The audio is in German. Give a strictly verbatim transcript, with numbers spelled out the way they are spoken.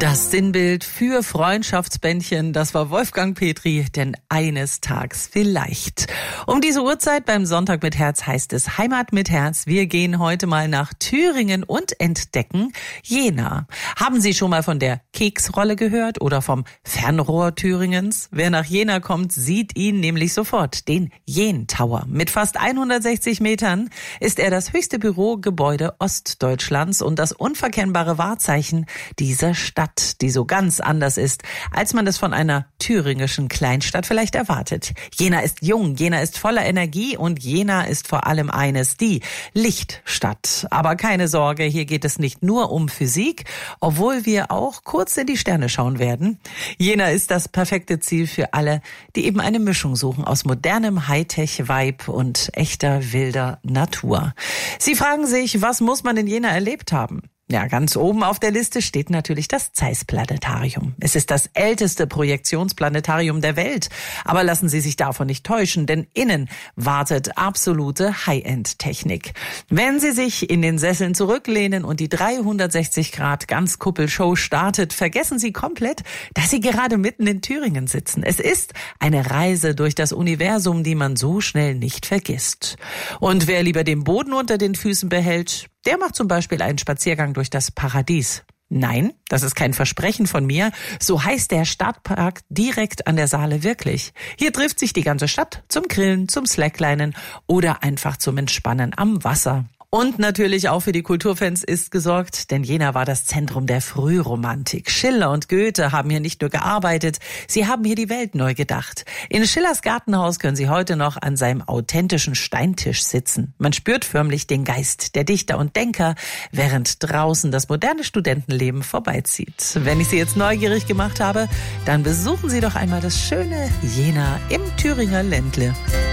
Das Sinnbild für Freundschaftsbändchen, das war Wolfgang Petri, denn eines Tages vielleicht. Um diese Uhrzeit beim Sonntag mit Herz heißt es Heimat mit Herz. Wir gehen heute mal nach Thüringen und entdecken Jena. Haben Sie schon mal von der Keksrolle gehört oder vom Fernrohr Thüringens? Wer nach Jena kommt, sieht ihn nämlich sofort, den Jen Tower. Mit fast hundertsechzig Metern ist er das höchste Bürogebäude Ostdeutschlands und das unverkennbare Wahrzeichen dieser Stadt, die so ganz anders ist, als man es von einer thüringischen Kleinstadt vielleicht erwartet. Jena ist jung, Jena ist voller Energie und Jena ist vor allem eines, die Lichtstadt. Aber keine Sorge, hier geht es nicht nur um Physik, obwohl wir auch kurz in die Sterne schauen werden. Jena ist das perfekte Ziel für alle, die eben eine Mischung suchen aus modernem Hightech-Vibe und echter wilder Natur. Sie fragen sich, was muss man in Jena erlebt haben? Ja, ganz oben auf der Liste steht natürlich das Zeiss-Planetarium. Es ist das älteste Projektionsplanetarium der Welt. Aber lassen Sie sich davon nicht täuschen, denn innen wartet absolute High-End-Technik. Wenn Sie sich in den Sesseln zurücklehnen und die dreihundertsechzig Grad Ganzkuppelshow startet, vergessen Sie komplett, dass Sie gerade mitten in Thüringen sitzen. Es ist eine Reise durch das Universum, die man so schnell nicht vergisst. Und wer lieber den Boden unter den Füßen behält, der macht zum Beispiel einen Spaziergang durch das Paradies. Nein, das ist kein Versprechen von mir. So heißt der Stadtpark direkt an der Saale wirklich. Hier trifft sich die ganze Stadt zum Grillen, zum Slacklinen oder einfach zum Entspannen am Wasser. Und natürlich auch für die Kulturfans ist gesorgt, denn Jena war das Zentrum der Frühromantik. Schiller und Goethe haben hier nicht nur gearbeitet, sie haben hier die Welt neu gedacht. In Schillers Gartenhaus können Sie heute noch an seinem authentischen Steintisch sitzen. Man spürt förmlich den Geist der Dichter und Denker, während draußen das moderne Studentenleben vorbeizieht. Wenn ich Sie jetzt neugierig gemacht habe, dann besuchen Sie doch einmal das schöne Jena im Thüringer Ländle.